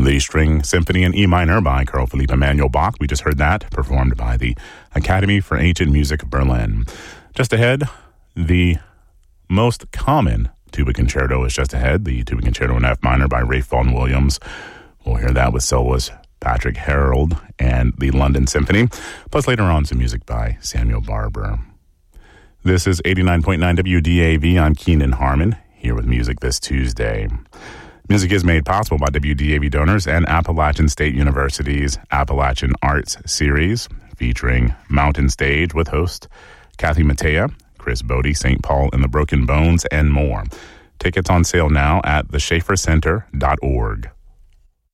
The String Symphony in E minor by Carl Philipp Emanuel Bach. We just heard that performed by the Academy for Ancient Music of Berlin. Just ahead, the most common tuba concerto is just ahead, the tuba concerto in F minor by Ralph Vaughan Williams. We'll hear that with soloist Patrick Harold and the London Symphony, plus later on some music by Samuel Barber. This is 89.9 WDAV. I'm Keenan Harmon, here with music this Tuesday. Music is made possible by WDAV donors and Appalachian State University's Appalachian Arts Series, featuring Mountain Stage with host Kathy Mattea, Chris Bodie, St. Paul and the Broken Bones, and more. Tickets on sale now at theschaeffercenter.org.